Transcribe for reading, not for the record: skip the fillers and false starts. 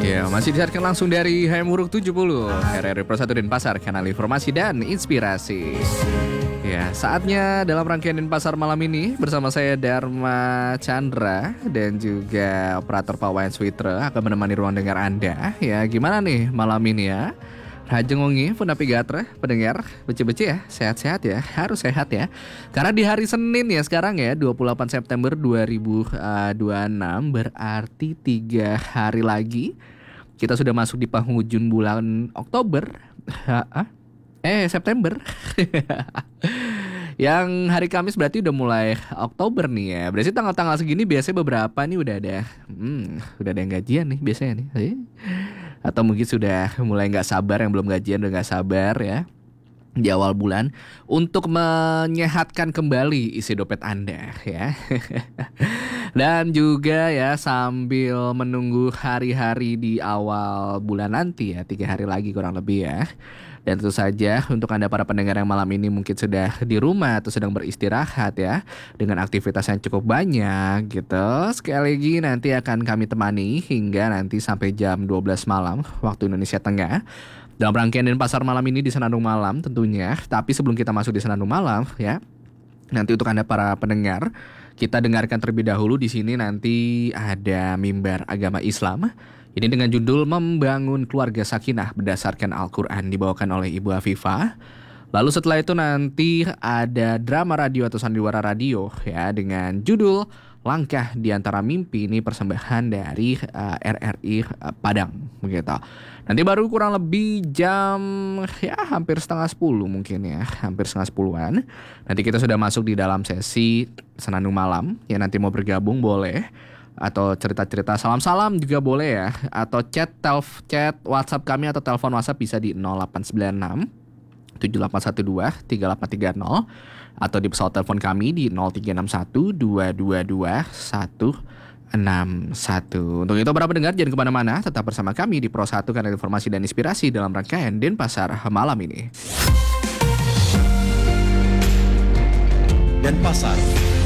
Ya, masih disiarkan langsung dari HM Wuruk 70 RRI Pro 1 Denpasar, kanal informasi dan inspirasi. Ya, saatnya dalam rangkaian Denpasar malam ini bersama saya Dharma Chandra dan juga operator Pak Wayan Switra akan menemani ruang dengar Anda. Ya, gimana nih malam ini ya? Rajeng wengi pun api gatra, pendengar, beci-beci ya, sehat-sehat ya, harus sehat ya. Karena di hari Senin ya sekarang ya, 28 September 2026, berarti 3 hari lagi kita sudah masuk di penghujung bulan Oktober. September. Yang hari Kamis berarti udah mulai Oktober nih ya. Berarti tanggal-tanggal segini biasanya beberapa nih udah ada yang gajian nih biasanya nih. Atau mungkin sudah mulai nggak sabar, yang belum gajian udah nggak sabar ya di awal bulan untuk menyehatkan kembali isi dompet Anda ya. Dan juga ya sambil menunggu hari-hari di awal bulan nanti ya, 3 hari lagi kurang lebih ya. Dan tentu saja untuk Anda para pendengar yang malam ini mungkin sudah di rumah atau sedang beristirahat ya, dengan aktivitas yang cukup banyak gitu. Sekali lagi nanti akan kami temani hingga nanti sampai jam 12 malam waktu Indonesia Tengah dalam rangkaian Denpasar malam ini di Senandung Malam tentunya. Tapi sebelum kita masuk di Senandung Malam ya, nanti untuk Anda para pendengar, kita dengarkan terlebih dahulu di sini nanti ada mimbar agama Islam. Ini dengan judul Membangun Keluarga Sakinah berdasarkan Al-Quran, dibawakan oleh Ibu Afifah. Lalu setelah itu nanti ada drama radio atau sandiwara radio ya dengan judul Langkah di Antara Mimpi. Ini persembahan dari RRI Padang begitu. Nanti baru kurang lebih jam ya hampir setengah 10 mungkin ya, hampir setengah 10-an. Nanti kita sudah masuk di dalam sesi Senandung Malam. Ya nanti mau bergabung boleh, atau cerita-cerita salam-salam juga boleh ya, atau chat WhatsApp kami atau telepon WhatsApp bisa di 0896 7812 3830 atau di pesawat telepon kami di 0361 222 161. Untuk itu para pendengar jangan kemana-mana, tetap bersama kami di Pro 1 kanal informasi dan inspirasi dalam rangkaian Denpasar malam ini. Denpasar